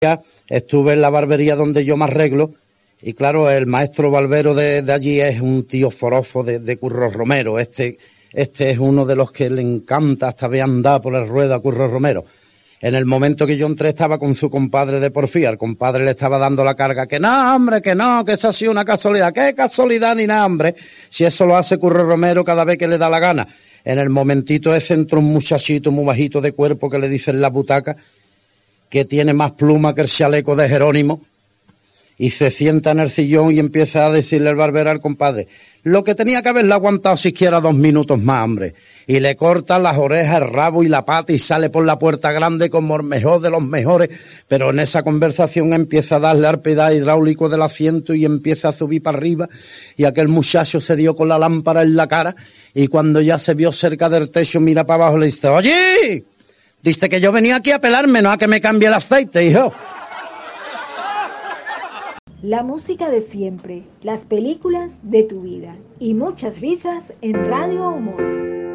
estuve en la barbería donde yo me arreglo, y claro, el maestro barbero de allí es un tío forofo de Curro Romero. Este es uno de los que le encanta hasta ver andar por el ruedo a Curro Romero. En el momento que yo entré estaba con su compadre de porfía. El compadre le estaba dando la carga. Que no, hombre, que no, que eso ha sido una casualidad. ¿Qué casualidad ni nada, hombre? Si eso lo hace Curro Romero cada vez que le da la gana. En el momentito ese entró un muchachito muy bajito de cuerpo que le dicen la butaca, que tiene más pluma que el chaleco de Jerónimo, y se sienta en el sillón y empieza a decirle el barbero al compadre: lo que tenía que haberle aguantado siquiera 2 minutos más, hombre. Y le corta las orejas, el rabo y la pata y sale por la puerta grande como el mejor de los mejores. Pero en esa conversación empieza a darle al pedal hidráulico del asiento y empieza a subir para arriba, y aquel muchacho se dio con la lámpara en la cara, y cuando ya se vio cerca del techo mira para abajo y le dice: oye, dice que yo venía aquí a pelarme, no a que me cambie el aceite, hijo. La música de siempre, las películas de tu vida y muchas risas en Radio Humor.